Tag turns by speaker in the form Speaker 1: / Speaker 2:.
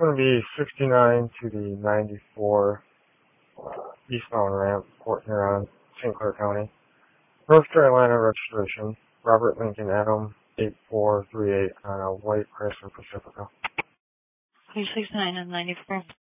Speaker 1: going to be 69 to the 94 eastbound ramp, Port Huron, St. Clair County. North Carolina registration, Robert Lincoln Adam 8438 on a white Chrysler Pacifica.
Speaker 2: 369 and 94.